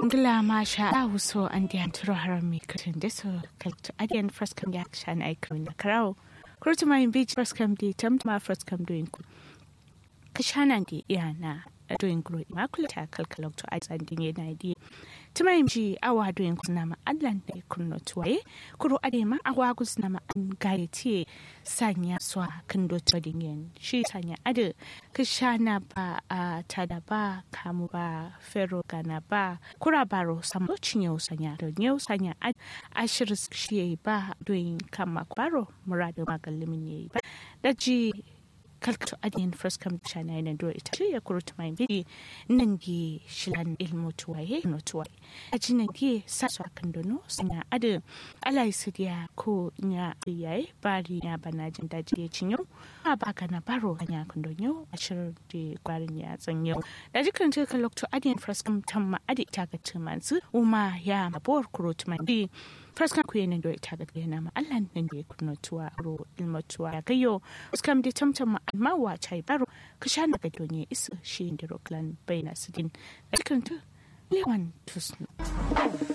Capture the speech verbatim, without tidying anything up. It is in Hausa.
Ngla masha Allah so an dian turo harami katin deso kalto adian first come yak shan ai kun karao kurtu mai beach first come di tam ma first come doing ku kashanan di yana doing gro imakulata kalkalok to ai sandin yana di tumai ji awa doing kuna ma Allah ne kunno tuwaye kuro adema awa gusna ma an gayeti sanya swa kando todin yen shi sanya ade kashana ba a tada ba kamu ba fero gana ba kura baro samo cinyo sanya da nyau sanya ashir shi ba doing kama baro murado magalimin yayi ba daji kalkato adiyan first come china na do ita ya kurutu mai bi nan gi shilan ilmu tuwaye no tuwaye ajinan gi sasu akan dono sanya ade alai sidiya ko nya yayi bari ya bana jin daji ya cinyo a baka na baro anya kan donyo ashir de kwarin ya tsanyo da jikan ce kalkato adiyan first come tamma ade ita ga tumansu uma ya mabor kurutu mai bi first come ku yana do ita ga yana ma Allah nan da ya kunno tuwa ro ilmu tuwa gayo uskam de tamtam ma wa chai baro kashana ga donye isa shi indiro clan bayna sidin alkantu lewan tusnu